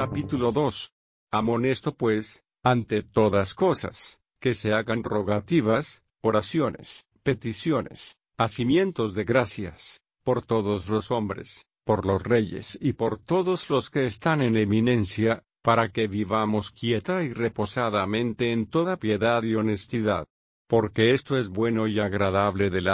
Capítulo 2. Amonesto pues, ante todas cosas, que se hagan rogativas, oraciones, peticiones, hacimientos de gracias, por todos los hombres, por los reyes y por todos los que están en eminencia, para que vivamos quieta y reposadamente en toda piedad y honestidad. Porque esto es bueno y agradable delante